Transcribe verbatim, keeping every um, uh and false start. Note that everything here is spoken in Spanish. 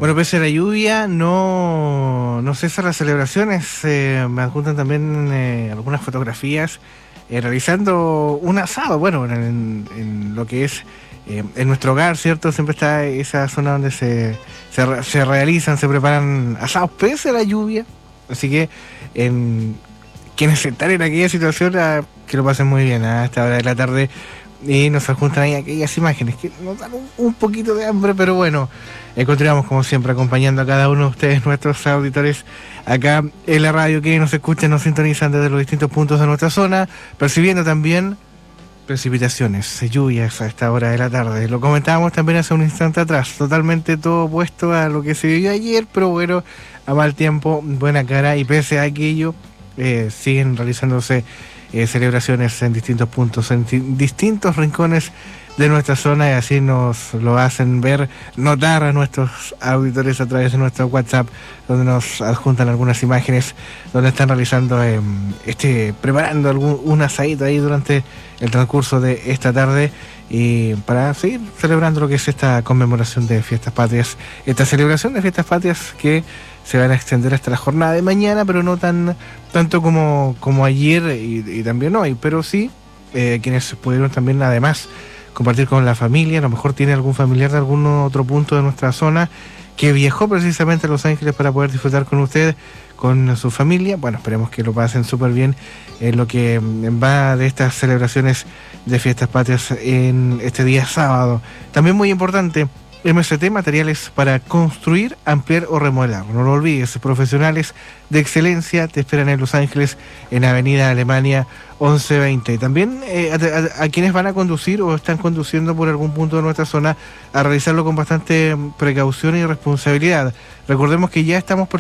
Bueno, pese a la lluvia, no, no cesan las celebraciones. Eh, me adjuntan también eh, algunas fotografías eh, realizando un asado. Bueno, en, en lo que es eh, en nuestro hogar, ¿cierto? Siempre está esa zona donde se, se, se realizan, se preparan asados, pese a la lluvia. Así que en, quienes están en aquella situación, ah, que lo pasen muy bien a esta hora de la tarde. Y nos adjuntan ahí aquellas imágenes que nos dan un, un poquito de hambre, pero bueno, eh, continuamos como siempre acompañando a cada uno de ustedes, nuestros auditores, acá en la radio que nos escuchan, nos sintonizan desde los distintos puntos de nuestra zona, percibiendo también precipitaciones, lluvias a esta hora de la tarde. Lo comentábamos también hace un instante atrás, totalmente todo opuesto a lo que se vivió ayer, pero bueno, a mal tiempo, buena cara, y pese a aquello, eh, siguen realizándose Eh, celebraciones en distintos puntos, en distintos rincones de nuestra zona, y así nos lo hacen ver, notar a nuestros auditores a través de nuestro WhatsApp, donde nos adjuntan algunas imágenes donde están realizando eh, este, preparando algún un asadito ahí durante el transcurso de esta tarde, y para seguir celebrando lo que es esta conmemoración de Fiestas Patrias, esta celebración de Fiestas Patrias que se van a extender hasta la jornada de mañana, pero no tan tanto como, como ayer y, y también hoy, pero sí eh, quienes pudieron también además compartir con la familia, a lo mejor tiene algún familiar de algún otro punto de nuestra zona que viajó precisamente a Los Ángeles para poder disfrutar con usted, con su familia. Bueno, esperemos que lo pasen súper bien en lo que va de estas celebraciones de Fiestas Patrias en este día sábado. También muy importante, M S T, materiales para construir, ampliar o remodelar. No lo olvides, profesionales de excelencia te esperan en Los Ángeles, en Avenida Alemania once veinte. También eh, a, a, a quienes van a conducir o están conduciendo por algún punto de nuestra zona, a realizarlo con bastante precaución y responsabilidad. Recordemos que ya estamos